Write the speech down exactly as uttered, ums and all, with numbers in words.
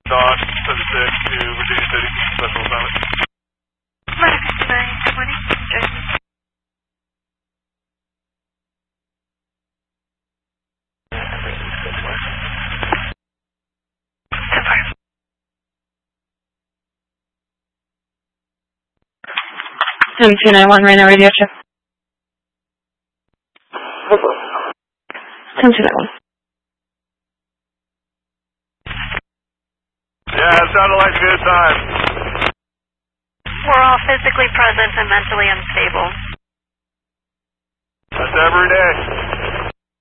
Dot seventy-six to Virginia City, special assignment. Flight fifty-nine, good morning. Jersey. ten two nine one, Reno radio check. ten two nine one. Yeah, it sounded like a good time. We're all physically present and mentally unstable. That's every day.